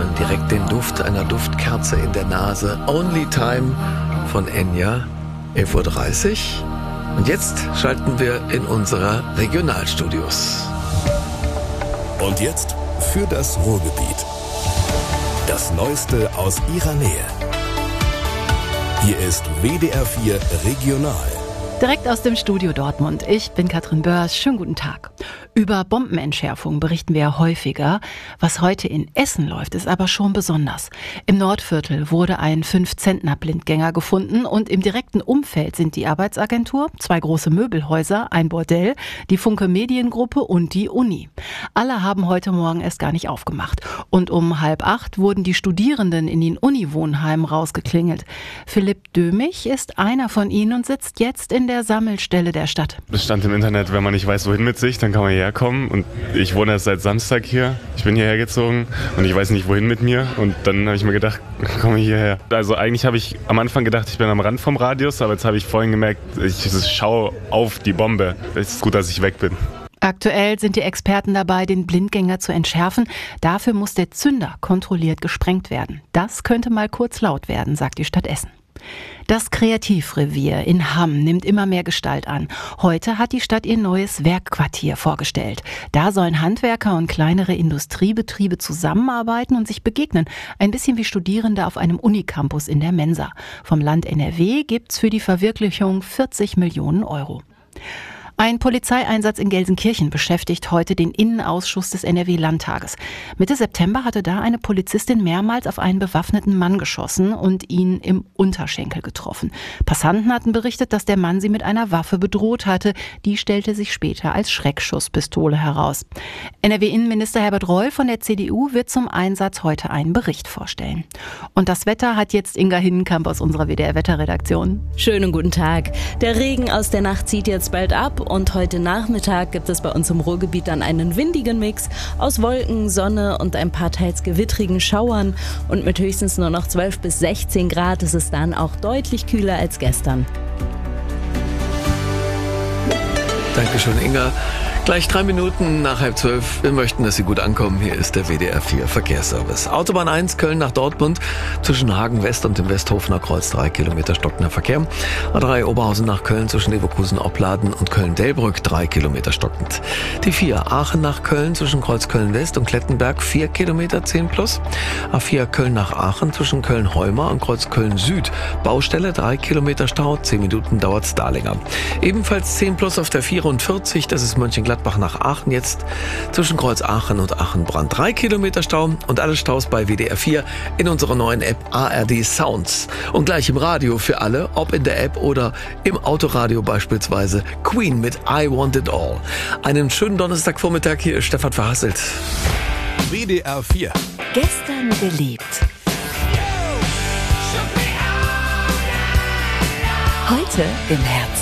man direkt den Duft einer Duftkerze in der Nase. Only Time von Enya, 11:30 Uhr. Und jetzt schalten wir in unsere Regionalstudios. Und jetzt für das Ruhrgebiet. Das Neueste aus ihrer Nähe. Hier ist WDR 4 Regional. Direkt aus dem Studio Dortmund. Ich bin Katrin Börs. Schönen guten Tag. Über Bombenentschärfung berichten wir ja häufiger. Was heute in Essen läuft, ist aber schon besonders. Im Nordviertel wurde ein 5-Zentner-Blindgänger gefunden und im direkten Umfeld sind die Arbeitsagentur, 2 große Möbelhäuser, ein Bordell, die Funke Mediengruppe und die Uni. Alle haben heute Morgen erst gar nicht aufgemacht. Und um 7:30 wurden die Studierenden in den Uni-Wohnheimen rausgeklingelt. Philipp Dömich ist einer von ihnen und sitzt jetzt in der Sammelstelle der Stadt. Es stand im Internet, wenn man nicht weiß, wohin mit sich, dann kann man hierher kommen. Und ich wohne erst seit Samstag hier. Ich bin hierher gezogen und ich weiß nicht, wohin mit mir. Und dann habe ich mir gedacht, komme hierher. Also eigentlich habe ich am Anfang gedacht, ich bin am Rand vom Radius, aber jetzt habe ich vorhin gemerkt, ich schaue auf die Bombe. Es ist gut, dass ich weg bin. Aktuell sind die Experten dabei, den Blindgänger zu entschärfen. Dafür muss der Zünder kontrolliert gesprengt werden. Das könnte mal kurz laut werden, sagt die Stadt Essen. Das Kreativrevier in Hamm nimmt immer mehr Gestalt an. Heute hat die Stadt ihr neues Werkquartier vorgestellt. Da sollen Handwerker und kleinere Industriebetriebe zusammenarbeiten und sich begegnen. Ein bisschen wie Studierende auf einem Unicampus in der Mensa. Vom Land NRW gibt's für die Verwirklichung 40 Millionen Euro. Ein Polizeieinsatz in Gelsenkirchen beschäftigt heute den Innenausschuss des NRW-Landtages. Mitte September hatte da eine Polizistin mehrmals auf einen bewaffneten Mann geschossen und ihn im Unterschenkel getroffen. Passanten hatten berichtet, dass der Mann sie mit einer Waffe bedroht hatte. Die stellte sich später als Schreckschusspistole heraus. NRW-Innenminister Herbert Reul von der CDU wird zum Einsatz heute einen Bericht vorstellen. Und das Wetter hat jetzt Inga Hinnenkamp aus unserer WDR-Wetterredaktion. Schönen guten Tag. Der Regen aus der Nacht zieht jetzt bald ab. Und heute Nachmittag gibt es bei uns im Ruhrgebiet dann einen windigen Mix aus Wolken, Sonne und ein paar teils gewittrigen Schauern. Und mit höchstens nur noch 12 bis 16 Grad ist es dann auch deutlich kühler als gestern. Dankeschön, Inga. Gleich 3 Minuten nach 11:30. Wir möchten, dass Sie gut ankommen. Hier ist der WDR 4 Verkehrsservice. Autobahn 1 Köln nach Dortmund. Zwischen Hagen West und dem Westhofener Kreuz 3 Kilometer stockender Verkehr. A3 Oberhausen nach Köln zwischen Leverkusen-Opladen und Köln-Delbrück 3 Kilometer stockend. Die 4 Aachen nach Köln zwischen Kreuz Köln-West und Klettenberg 4 Kilometer 10 plus. A4 Köln nach Aachen zwischen Köln-Heuma und Kreuz Köln-Süd. Baustelle 3 Kilometer Stau. 10 Minuten dauert's da länger. Ebenfalls 10 plus auf der 44. Das ist Mönchengladbach nach Aachen jetzt zwischen Kreuz Aachen und Aachen-Brand 3 Kilometer Stau und alle Staus bei WDR 4 in unserer neuen App ARD Sounds. Und gleich im Radio für alle, ob in der App oder im Autoradio beispielsweise, Queen mit I Want It All. Einen schönen Donnerstagvormittag, hier ist Stefan Verhasselt. WDR 4. Gestern geliebt. Heute im Herzen.